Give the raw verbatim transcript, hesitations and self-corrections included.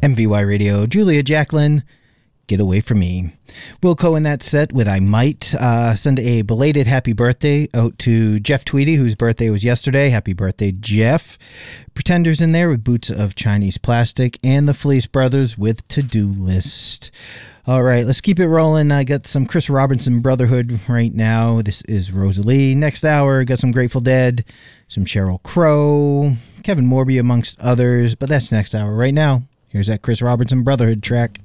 M V Y Radio, Julia Jacqueline, Get Away From Me. Wilco in that set with I Might. Uh, send a belated happy birthday out to Jeff Tweedy, whose birthday was yesterday. Happy birthday, Jeff. Pretenders in there with Boots of Chinese Plastic, and the Fleece Brothers with To-Do List. All right, let's keep it rolling. I got some Chris Robinson Brotherhood right now. This is Rosalie. Next hour, got some Grateful Dead, some Sheryl Crow, Kevin Morby amongst others, but that's next hour. Right now, here's that Chris Robinson Brotherhood track.